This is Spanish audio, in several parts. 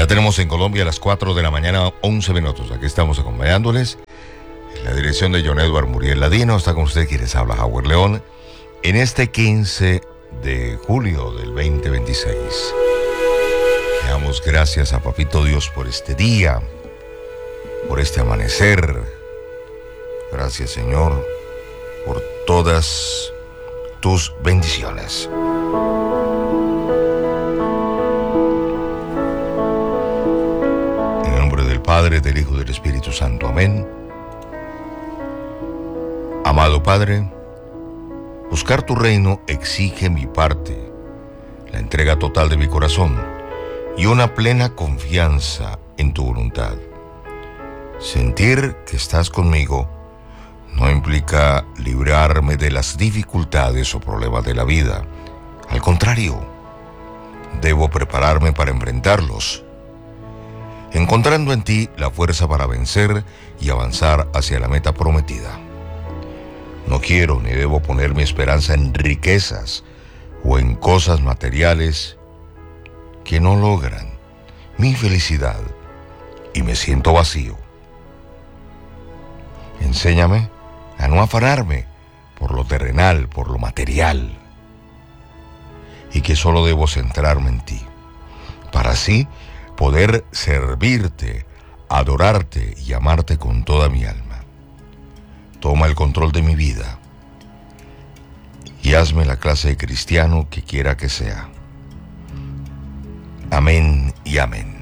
Ya tenemos en Colombia a las 4 de la mañana, 11 minutos. Aquí estamos acompañándoles. En la dirección de John Edward Muriel Ladino está con usted quien les habla, Howard León, en este 15 de julio del 2026. Le damos gracias a Papito Dios por este día, por este amanecer. Gracias, Señor, por todas tus bendiciones. En el nombre del Padre, del Hijo y del Espíritu Santo. Amén. Amado Padre, buscar tu reino exige mi parte, la entrega total de mi corazón y una plena confianza en tu voluntad. Sentir que estás conmigo no implica librarme de las dificultades o problemas de la vida. Al contrario, debo prepararme para enfrentarlos, encontrando en ti la fuerza para vencer y avanzar hacia la meta prometida. No quiero ni debo poner mi esperanza en riquezas o en cosas materiales que no logran mi felicidad y me siento vacío. Enséñame a no afanarme por lo terrenal, por lo material, y que solo debo centrarme en ti, para así poder servirte, adorarte y amarte con toda mi alma. Toma el control de mi vida y hazme la clase de cristiano que quiera que sea. Amén y amén.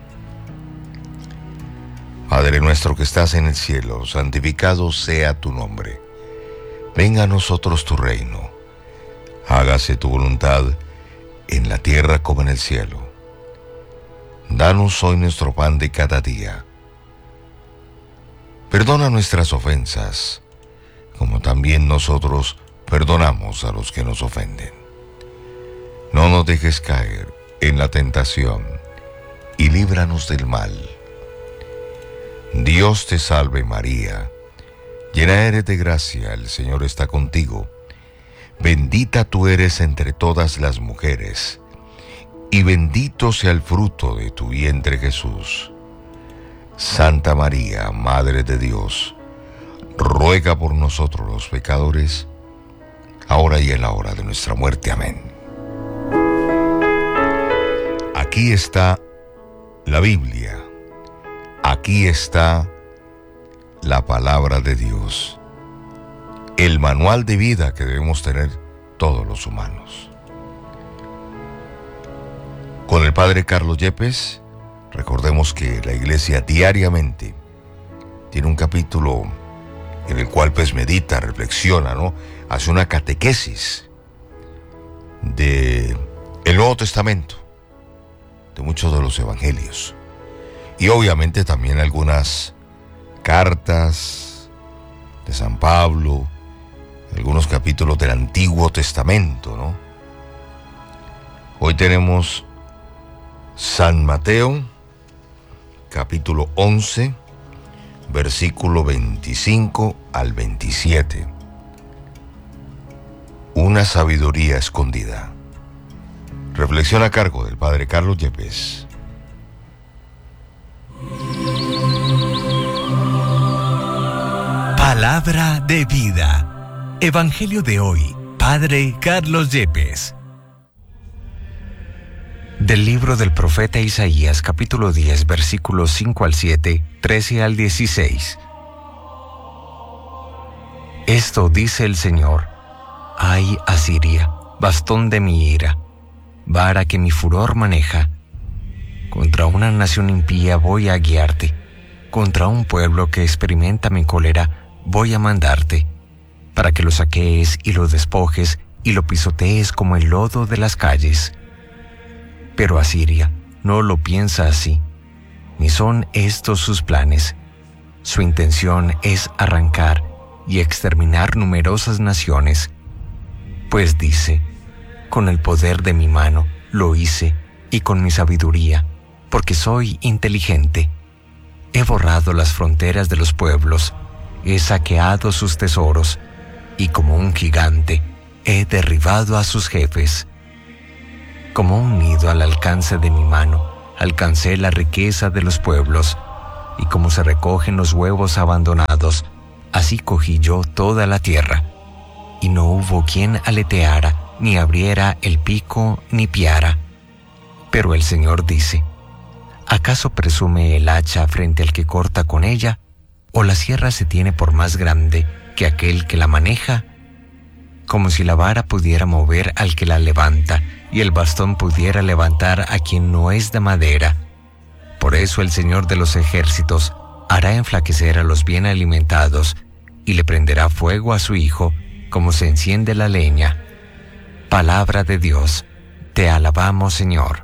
Padre nuestro que estás en el cielo, santificado sea tu nombre. Venga a nosotros tu reino. Hágase tu voluntad en la tierra como en el cielo. Danos hoy nuestro pan de cada día. Perdona nuestras ofensas, como también nosotros perdonamos a los que nos ofenden. No nos dejes caer en la tentación y líbranos del mal. Dios te salve María, llena eres de gracia, el Señor está contigo. Bendita tú eres entre todas las mujeres, y bendito sea el fruto de tu vientre Jesús. Santa María, Madre de Dios, ruega por nosotros los pecadores, ahora y en la hora de nuestra muerte. Amén. Aquí está la Biblia, aquí está la palabra de Dios, el manual de vida que debemos tener todos los humanos. Con el Padre Carlos Yepes, recordemos que la iglesia diariamente tiene un capítulo en el cual pues medita, reflexiona, ¿no? Hace una catequesis de el Nuevo Testamento, de muchos de los evangelios. Y obviamente también algunas cartas de San Pablo, algunos capítulos del Antiguo Testamento, ¿no? Hoy tenemos San Mateo, capítulo 11, versículo 25 al 27. Una sabiduría escondida. Reflexión a cargo del Padre Carlos Yepes. Palabra de vida. Evangelio de hoy, Padre Carlos Yepes. Del libro del profeta Isaías, capítulo 10, versículos 5 al 7, 13 al 16. Esto dice el Señor: Ay, Asiria, bastón de mi ira, vara que mi furor maneja. Contra una nación impía voy a guiarte, contra un pueblo que experimenta mi cólera voy a mandarte, para que lo saquees y lo despojes y lo pisotees como el lodo de las calles. Pero Asiria no lo piensa así, ni son estos sus planes. Su intención es arrancar y exterminar numerosas naciones, pues dice: con el poder de mi mano lo hice, y con mi sabiduría, porque soy inteligente. He borrado las fronteras de los pueblos, he saqueado sus tesoros, y como un gigante he derribado a sus jefes. Como un nido al alcance de mi mano, alcancé la riqueza de los pueblos, y como se recogen los huevos abandonados, así cogí yo toda la tierra. Y no hubo quien aleteara, ni abriera el pico, ni piara. Pero el Señor dice: ¿acaso presume el hacha frente al que corta con ella? ¿O la sierra se tiene por más grande que aquel que la maneja? Como si la vara pudiera mover al que la levanta, y el bastón pudiera levantar a quien no es de madera. Por eso el Señor de los ejércitos hará enflaquecer a los bien alimentados, y le prenderá fuego a su hijo, como se enciende la leña. Palabra de Dios. Te alabamos, Señor.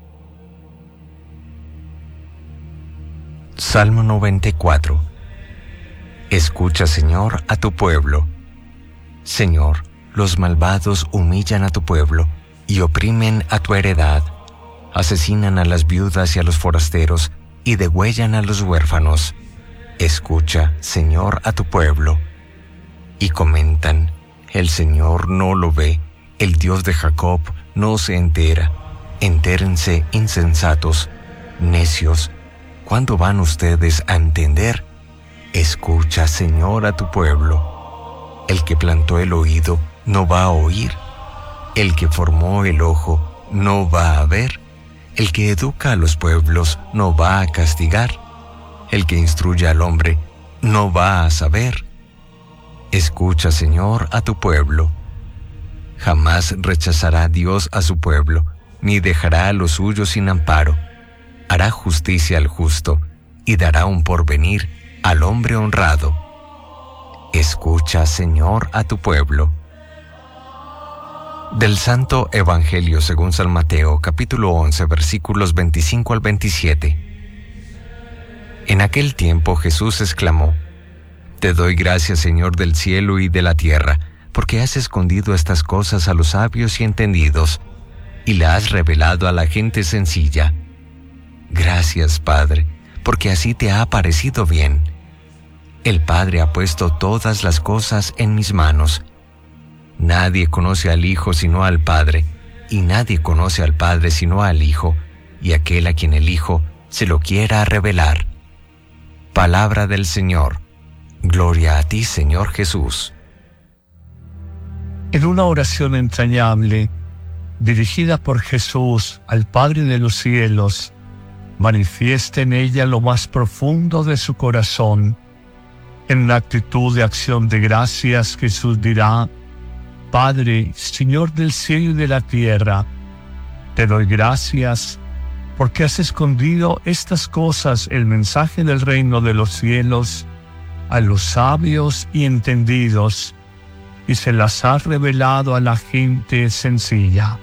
Salmo 94. Escucha, Señor, a tu pueblo. Señor, los malvados humillan a tu pueblo y oprimen a tu heredad. Asesinan a las viudas y a los forasteros y degüellan a los huérfanos. Escucha, Señor, a tu pueblo. Y comentan: el Señor no lo ve, el Dios de Jacob no se entera. Entérense, insensatos, necios. ¿Cuándo van ustedes a entender? Escucha, Señor, a tu pueblo. El que plantó el oído no va a oír. El que formó el ojo no va a ver. El que educa a los pueblos no va a castigar. El que instruye al hombre no va a saber. Escucha, Señor, a tu pueblo. Jamás rechazará Dios a su pueblo, ni dejará a los suyos sin amparo. Hará justicia al justo, y dará un porvenir al hombre honrado. Escucha, Señor, a tu pueblo. Del Santo Evangelio según San Mateo, capítulo 11, versículos 25 al 27. En aquel tiempo Jesús exclamó: Te doy gracias, Señor del cielo y de la tierra, porque has escondido estas cosas a los sabios y entendidos, y las has revelado a la gente sencilla. Gracias, Padre, porque así te ha parecido bien. El Padre ha puesto todas las cosas en mis manos. Nadie conoce al Hijo sino al Padre, y nadie conoce al Padre sino al Hijo, y aquel a quien el Hijo se lo quiera revelar. Palabra del Señor. Gloria a ti, Señor Jesús. En una oración entrañable, dirigida por Jesús al Padre de los cielos, manifiesta en ella lo más profundo de su corazón. En la actitud de acción de gracias, Jesús dirá: Padre, Señor del cielo y de la tierra, te doy gracias porque has escondido estas cosas, el mensaje del reino de los cielos, a los sabios y entendidos, y se las has revelado a la gente sencilla.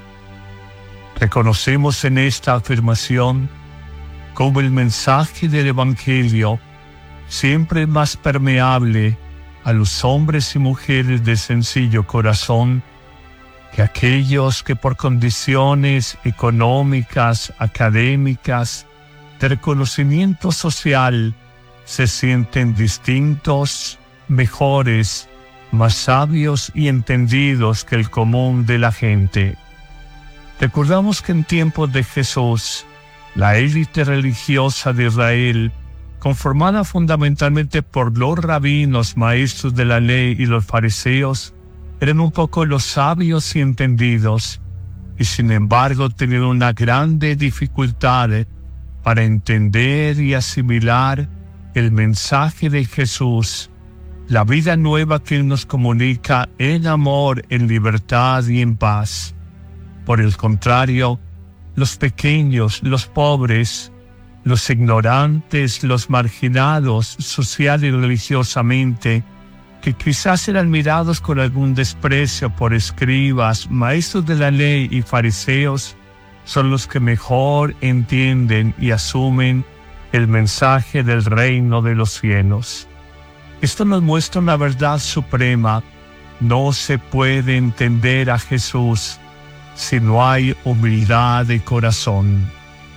Reconocemos en esta afirmación como el mensaje del Evangelio siempre es más permeable a los hombres y mujeres de sencillo corazón que aquellos que por condiciones económicas, académicas, de reconocimiento social, se sienten distintos, mejores, más sabios y entendidos que el común de la gente. Recordamos que en tiempos de Jesús, la élite religiosa de Israel, conformada fundamentalmente por los rabinos, maestros de la ley y los fariseos, eran un poco los sabios y entendidos, y sin embargo tenían una grande dificultad para entender y asimilar el mensaje de Jesús, la vida nueva que Él nos comunica en amor, en libertad y en paz. Por el contrario, los pequeños, los pobres, los ignorantes, los marginados social y religiosamente, que quizás eran mirados con algún desprecio por escribas, maestros de la ley y fariseos, son los que mejor entienden y asumen el mensaje del reino de los cielos. Esto nos muestra una verdad suprema: no se puede entender a Jesús si no hay humildad de corazón.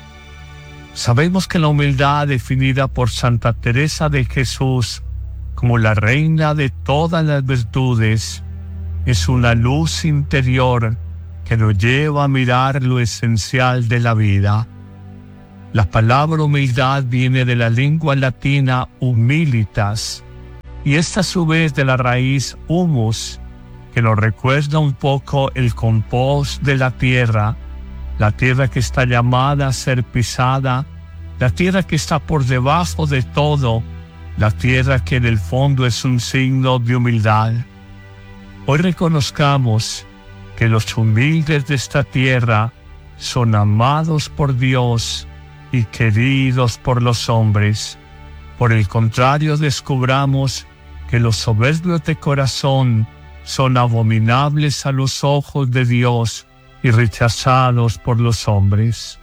Sabemos que la humildad, definida por Santa Teresa de Jesús como la reina de todas las virtudes, es una luz interior que nos lleva a mirar lo esencial de la vida. La palabra humildad viene de la lengua latina humilitas, y esta a su vez de la raíz humus, que nos recuerda un poco el compost de la tierra que está llamada a ser pisada, la tierra que está por debajo de todo, la tierra que en el fondo es un signo de humildad. Hoy reconozcamos que los humildes de esta tierra son amados por Dios y queridos por los hombres. Por el contrario, descubramos que los soberbios de corazón son abominables a los ojos de Dios y rechazados por los hombres.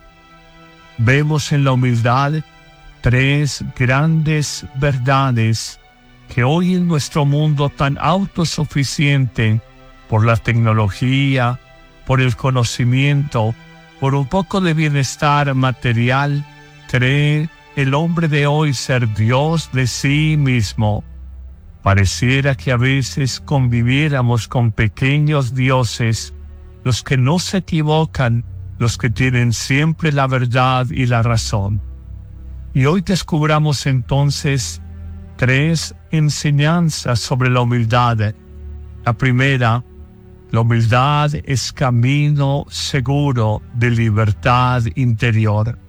Vemos en la humildad tres grandes verdades que hoy en nuestro mundo tan autosuficiente por la tecnología, por el conocimiento, por un poco de bienestar material, cree el hombre de hoy ser Dios de sí mismo. Pareciera que a veces conviviéramos con pequeños dioses, los que no se equivocan, los que tienen siempre la verdad y la razón. Y hoy descubramos entonces tres enseñanzas sobre la humildad. La primera, la humildad es camino seguro de libertad interior.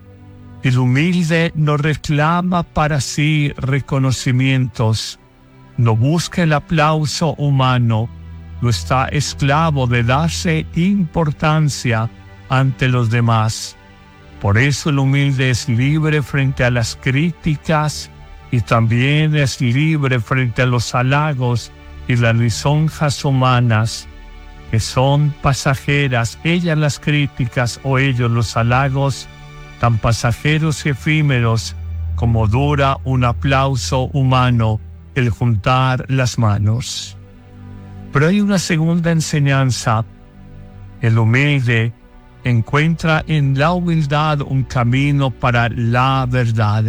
El humilde no reclama para sí reconocimientos, no busca el aplauso humano, no está esclavo de darse importancia ante los demás. Por eso el humilde es libre frente a las críticas y también es libre frente a los halagos y las lisonjas humanas, que son pasajeras, ellas las críticas o ellos los halagos, tan pasajeros y efímeros como dura un aplauso humano el juntar las manos. Pero hay una segunda enseñanza. El humilde encuentra en la humildad un camino para la verdad.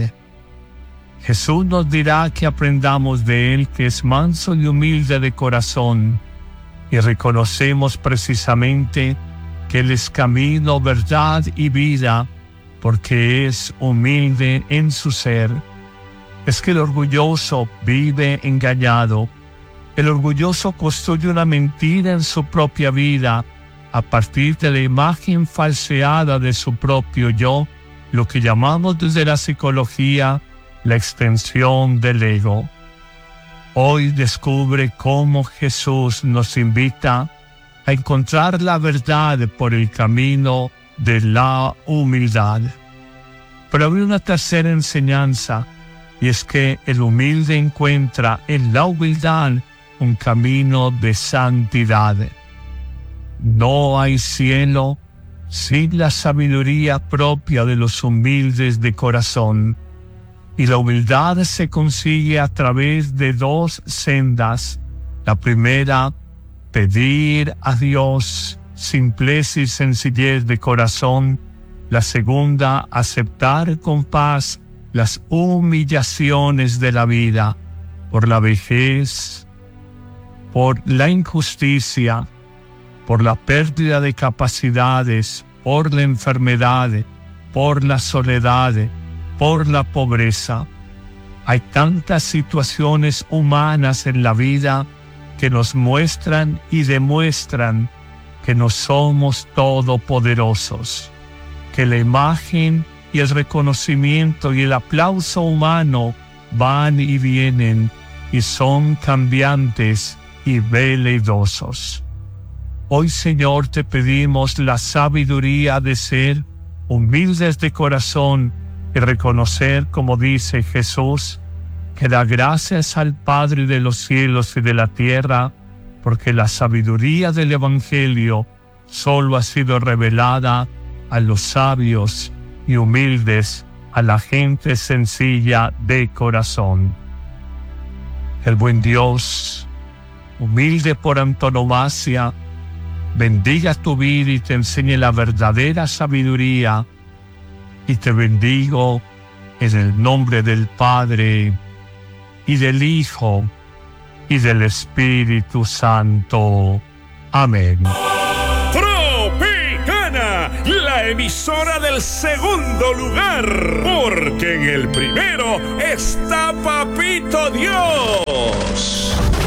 Jesús nos dirá que aprendamos de Él, que es manso y humilde de corazón, y reconocemos precisamente que Él es camino, verdad y vida, porque es humilde en su ser. Es que el orgulloso vive engañado. El orgulloso construye una mentira en su propia vida a partir de la imagen falseada de su propio yo, lo que llamamos desde la psicología la extensión del ego. Hoy descubre cómo Jesús nos invita a encontrar la verdad por el camino de la humildad. Pero hay una tercera enseñanza, y es que el humilde encuentra en la humildad un camino de santidad. No hay cielo sin la sabiduría propia de los humildes de corazón, y la humildad se consigue a través de dos sendas. La primera, pedir a Dios simpleza y sencillez de corazón. La segunda, aceptar con paz las humillaciones de la vida, por la vejez, por la injusticia, por la pérdida de capacidades, por la enfermedad, por la soledad, por la pobreza. Hay tantas situaciones humanas en la vida que nos muestran y demuestran que no somos todopoderosos, que la imagen y el reconocimiento y el aplauso humano van y vienen y son cambiantes y veleidosos. Hoy, Señor, te pedimos la sabiduría de ser humildes de corazón y reconocer, como dice Jesús, que da gracias al Padre de los cielos y de la tierra, porque la sabiduría del Evangelio solo ha sido revelada a los sabios y humildes, a la gente sencilla de corazón. El buen Dios, humilde por antonomasia, bendiga tu vida y te enseñe la verdadera sabiduría, y te bendigo en el nombre del Padre, y del Hijo, y del Espíritu Santo. Amén. Tropicana, la emisora del segundo lugar, porque en el primero está Papito Dios.